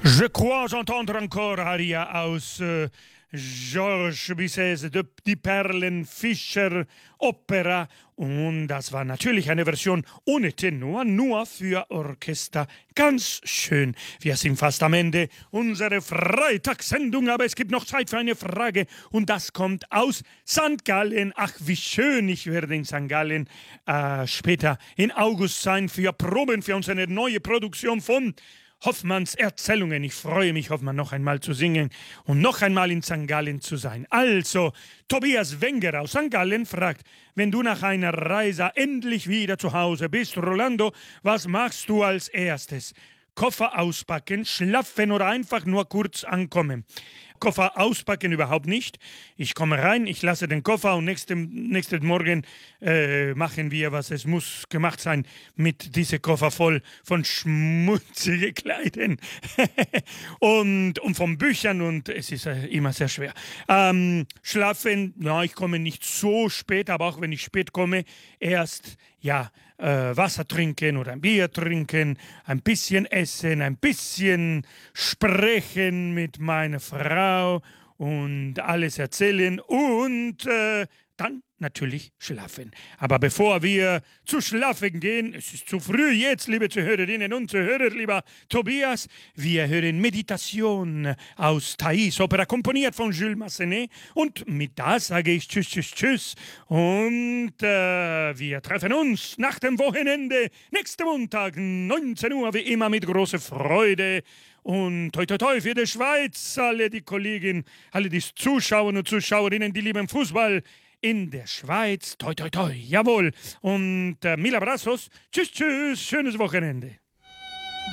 Je crois entendre encore Aria aus Georges Bizet, die Perlenfischer Opera. Und das war natürlich eine Version ohne Tenor, nur für Orchester. Ganz schön. Wir sind fast am Ende unserer Freitagssendung, aber es gibt noch Zeit für eine Frage. Und das kommt aus St. Gallen. Ach, wie schön, ich werde in St. Gallen später in August sein für Proben für unsere neue Produktion von Hoffmanns Erzählungen. Ich freue mich, Hoffmann noch einmal zu singen und noch einmal in St. Gallen zu sein. Also, Tobias Wenger aus St. Gallen fragt, wenn du nach einer Reise endlich wieder zu Hause bist, Rolando, was machst du als erstes? Koffer auspacken, schlafen oder einfach nur kurz ankommen? Koffer auspacken überhaupt nicht. Ich komme rein, ich lasse den Koffer und nächsten Morgen machen wir, was es muss gemacht sein, mit diesem Koffer voll von schmutzigen Kleidern und von Büchern und es ist immer sehr schwer. Schlafen, ja, ich komme nicht so spät, aber auch wenn ich spät komme, erst, ja, Wasser trinken oder ein Bier trinken, ein bisschen essen, ein bisschen sprechen mit meiner Frau und alles erzählen und dann natürlich schlafen. Aber bevor wir zu schlafen gehen, es ist zu früh jetzt, liebe Zuhörerinnen und Zuhörer, lieber Tobias, wir hören Meditation aus Thais, Opera komponiert von Jules Massenet und mit das sage ich tschüss, tschüss, tschüss und wir treffen uns nach dem Wochenende, nächsten Montag, 19 Uhr, wie immer mit großer Freude. Und toi toi toi für die Schweiz, alle die Kollegen, alle die Zuschauer und Zuschauerinnen, die lieben Fußball in der Schweiz. Toi toi toi, jawohl. Und mil abrazos, tschüss, tschüss, schönes Wochenende.